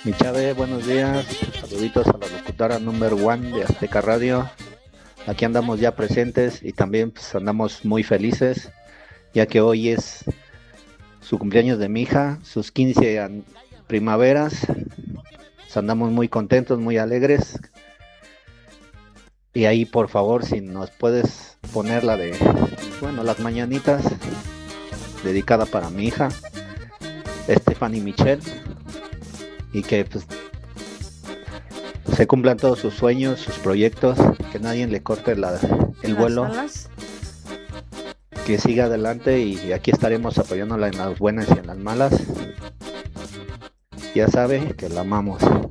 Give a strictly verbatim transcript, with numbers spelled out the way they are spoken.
Mi Chave, buenos días. Saluditos a la locutora number one de Azteca Radio. Aquí andamos ya presentes y también pues, andamos muy felices, ya que hoy es su cumpleaños de mi hija, sus quince an- primaveras. Pues, andamos muy contentos, muy alegres. Y ahí, por favor, si nos puedes poner la de, bueno, las mañanitas, dedicada para mi hija, Stephanie Michelle, y que pues se cumplan todos sus sueños, sus proyectos, que nadie le corte la, el Las vuelo, alas. que siga adelante y aquí estaremos apoyándola en las buenas y en las malas. Ya sabe que la amamos.